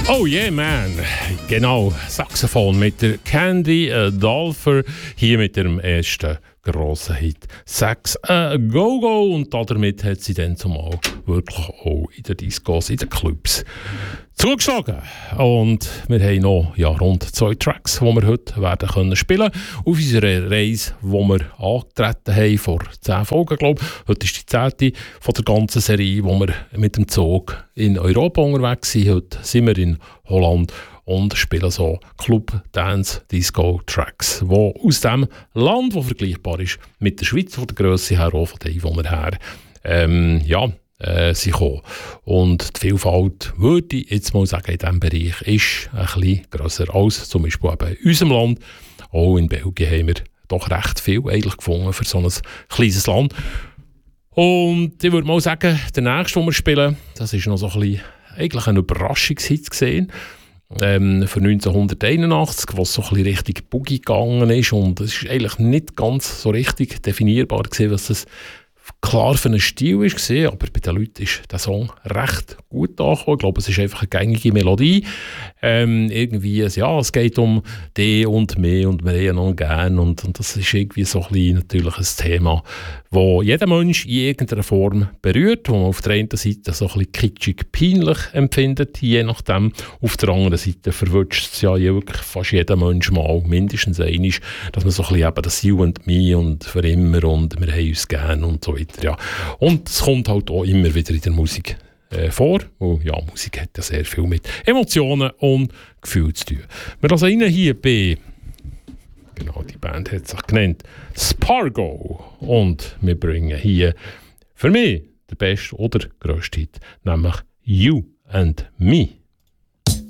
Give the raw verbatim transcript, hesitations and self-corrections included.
Oh yeah, man. Genau, Saxophon mit der Candy äh, Dolfer, hier mit ihrem ersten grossen Hit «Sax a Go-Go». Und damit hat sie dann zumal wirklich auch in den Discos, in den Clubs zugeschlagen. Und wir haben noch ja, rund zwei Tracks, die wir heute werden können spielen auf unserer Reise, die wir angetreten haben, vor zehn Folgen, glaube ich. Heute ist die zehnte von der ganzen Serie, wo wir mit dem Zug in Europa unterwegs sind. Heute sind wir in Holland und spielen so Club, Dance, Disco Tracks, die aus dem Land, das vergleichbar ist mit der Schweiz, von der Grösse her, auch von den Einwohnern her, ähm, ja, äh, sie kommen. Und die Vielfalt, würde ich jetzt mal sagen, in diesem Bereich ist ein bisschen grösser als zum Beispiel eben in unserem Land. Auch in Belgien haben wir doch recht viel eigentlich gefunden für so ein kleines Land. Und ich würde mal sagen, der nächste, den wir spielen, das ist noch so ein bisschen eigentlich ein Überraschungshit gesehen. Ähm, für neunzehnhunderteinundachtzig, was so ein bisschen Richtung Boogie gegangen ist. Und es ist eigentlich nicht ganz so richtig definierbar gewesen, was das klar für einen Stil war, aber bei den Leuten ist der Song recht gut angekommen. Ich glaube, es ist einfach eine gängige Melodie. Ähm, irgendwie, ja, es geht um die und mich und wir noch gern und, und das ist irgendwie so ein bisschen natürlich ein Thema, das jeder Mensch in irgendeiner Form berührt, wo man auf der einen Seite so ein bisschen kitschig, peinlich empfindet, je nachdem. Auf der anderen Seite verwünscht es ja wirklich fast jeder Mensch mal, mindestens einmal, dass man so ein bisschen eben das You and Me und für immer und wir haben uns gern und so weiter. Ja. Und es kommt halt auch immer wieder in der Musik äh, vor. Und ja, Musik hat ja sehr viel mit Emotionen und Gefühlen zu tun. Wir lassen rein hier bei, genau, die Band hat sich genannt, Spargo. Und wir bringen hier für mich den besten oder grössten Hit, nämlich You and Me.